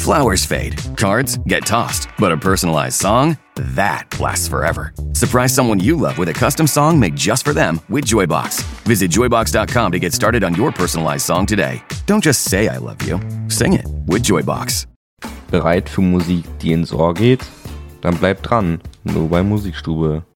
Flowers fade, cards get tossed, but a personalized song? That lasts forever. Surprise someone you love with a custom song made just for them with Joybox. Visit joybox.com to get started on your personalized song today. Don't just say I love you. Sing it with Joybox. Bereit für Musik, die ins Ohr geht? Dann bleibt dran, nur bei Musikstube.